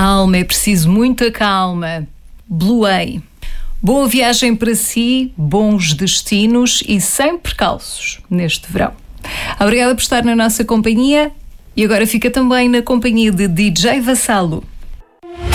calma, é preciso muita calma. Bluey. Boa viagem para si, bons destinos e sem percalços neste verão. Obrigada por estar na nossa companhia e agora fica também na companhia de DJ Vassalo.